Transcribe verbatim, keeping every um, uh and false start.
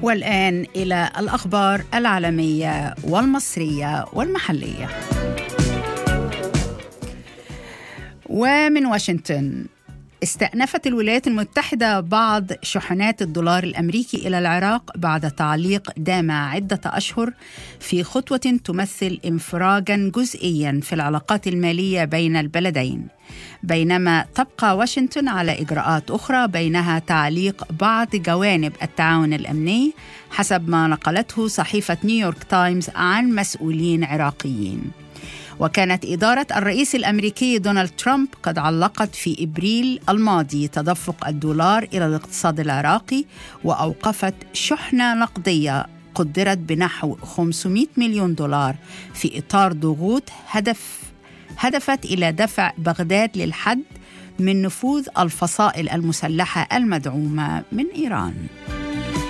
والآن إلى الأخبار العالمية والمصرية والمحلية. ومن واشنطن، استأنفت الولايات المتحدة بعض شحنات الدولار الأمريكي إلى العراق بعد تعليق دام عدة أشهر في خطوة تمثل انفراجاً جزئياً في العلاقات المالية بين البلدين، بينما تبقى واشنطن على إجراءات أخرى بينها تعليق بعض جوانب التعاون الأمني حسب ما نقلته صحيفة نيويورك تايمز عن مسؤولين عراقيين. وكانت إدارة الرئيس الأمريكي دونالد ترامب قد علقت في إبريل الماضي تدفق الدولار إلى الاقتصاد العراقي، وأوقفت شحنة نقدية قدرت بنحو خمسمائة مليون دولار في إطار ضغوط هدف هدفت إلى دفع بغداد للحد من نفوذ الفصائل المسلحة المدعومة من إيران.